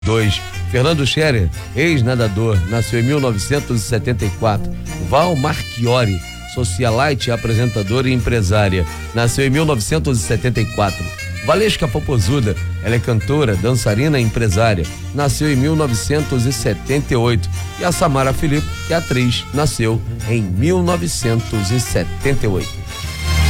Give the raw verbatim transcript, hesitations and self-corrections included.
dois. Fernando Scherer, ex-nadador, nasceu em mil novecentos e setenta e quatro. Val Marchiori, socialite, apresentadora e empresária, nasceu em mil novecentos e setenta e quatro. Valesca Popozuda, ela é cantora, dançarina e empresária, nasceu em mil novecentos e setenta e oito. E a Samara Filippo, que é atriz, nasceu em mil novecentos e setenta e oito.